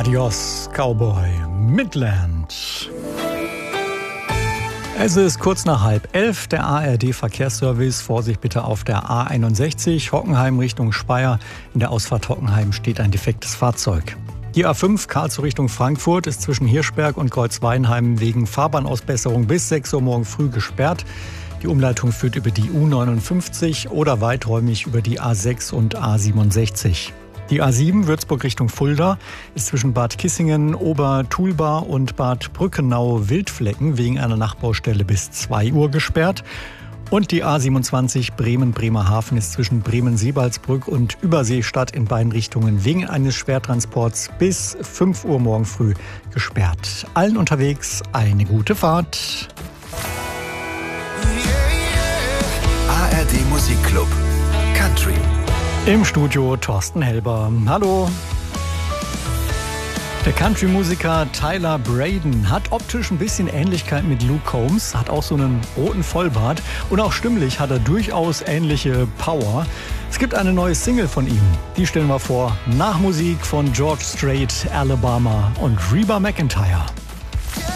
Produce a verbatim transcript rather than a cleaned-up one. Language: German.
Adios, Cowboy, Midland. Es ist kurz nach halb elf, der A R D-Verkehrsservice. Vorsicht bitte auf der A einundsechzig, Hockenheim Richtung Speyer. In der Ausfahrt Hockenheim steht ein defektes Fahrzeug. Die A fünf Karlsruhe Richtung Frankfurt ist zwischen Hirschberg und Kreuzweinheim wegen Fahrbahnausbesserung bis sechs Uhr morgen früh gesperrt. Die Umleitung führt über die U neunundfünfzig oder weiträumig über die A sechs und A siebenundsechzig. Die A sieben Würzburg Richtung Fulda ist zwischen Bad Kissingen, Obertulba und Bad Brückenau-Wildflecken wegen einer Nachbaustelle bis zwei Uhr gesperrt. Und die A siebenundzwanzig Bremen-Bremerhaven ist zwischen Bremen-Seebaldsbrück und Überseestadt in beiden Richtungen wegen eines Schwertransports bis fünf Uhr morgen früh gesperrt. Allen unterwegs eine gute Fahrt. A R D Musikclub Country. Im Studio Thorsten Helber. Hallo. Der Country-Musiker Tyler Braden hat optisch ein bisschen Ähnlichkeit mit Luke Combs, hat auch so einen roten Vollbart und auch stimmlich hat er durchaus ähnliche Power. Es gibt eine neue Single von ihm, die stellen wir vor, nach Musik von George Strait, Alabama und Reba McEntire.